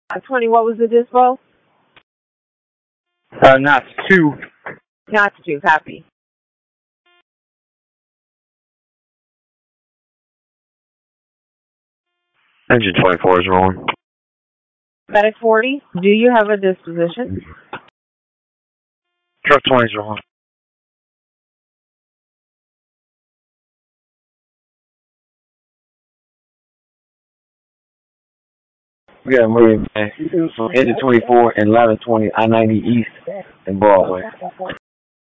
20, what was the dispo? Not 2. Not 2, copy. Engine 24 is rolling. Medic 40, do you have a disposition? Truck 20 is rolling. We got a Marine Bay. Engine 24 and ladder 20, I-90 East and Broadway.